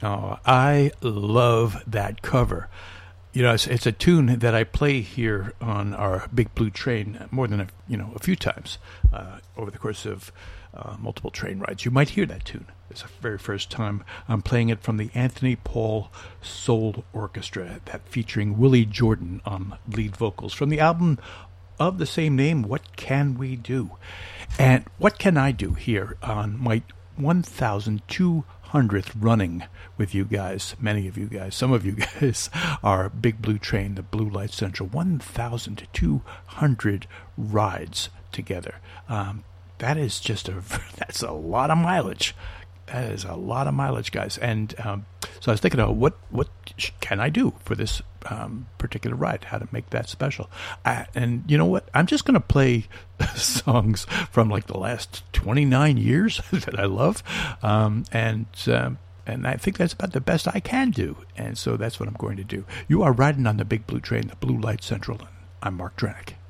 Oh, I love that cover. You know, it's a tune that I play here on our Big Blue Train more than a few times over the course of multiple train rides. You might hear that tune. It's the very first time I'm playing it from the Anthony Paul Soul Orchestra, that featuring Willie Jordan on lead vocals from the album of the same name, What Can We Do? And what can I do here on my 1,200th running with you guys? Many of you guys, some of you guys are Big Blue Train, the Blue Light Central, 1,200 rides together. That is that's a lot of mileage. That is a lot of mileage, guys. And so I was thinking, what can I do for this particular ride? How to make that special? And you know what? I'm just going to play songs from like the last 29 years that I love, and I think that's about the best I can do. And so that's what I'm going to do. You are riding on the Big Blue Train, the Blue Light Central. I'm Mark Drenick.